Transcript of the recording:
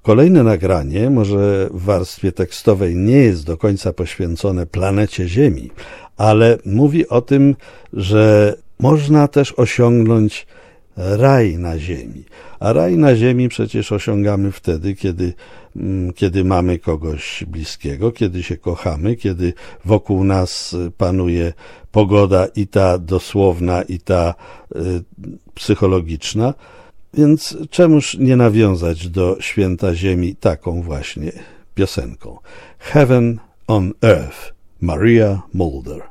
Kolejne nagranie, może w warstwie tekstowej nie jest do końca poświęcone planecie Ziemi, ale mówi o tym, że można też osiągnąć raj na ziemi. A raj na ziemi przecież osiągamy wtedy, kiedy mamy kogoś bliskiego, kiedy się kochamy, kiedy wokół nas panuje pogoda i ta dosłowna, i ta psychologiczna. Więc czemuż nie nawiązać do święta ziemi taką właśnie piosenką. Heaven on Earth, Maria Mulder.